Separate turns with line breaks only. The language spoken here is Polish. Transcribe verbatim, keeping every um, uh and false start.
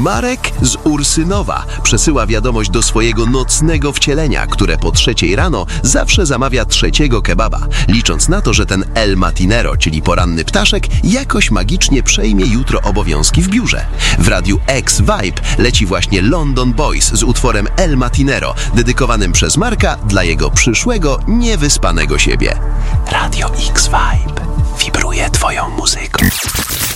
Marek z Ursynowa przesyła wiadomość do swojego nocnego wcielenia, które po trzeciej rano zawsze zamawia trzeciego kebaba, licząc na to, że ten El Matinero, czyli poranny ptaszek, jakoś magicznie przejmie jutro obowiązki w biurze. W radiu X Vibe leci właśnie London Boys z utworem El Matinero, dedykowanym przez Marka dla jego przyszłego, niewyspanego siebie. Radio X Vibe wibruje twoją muzyką.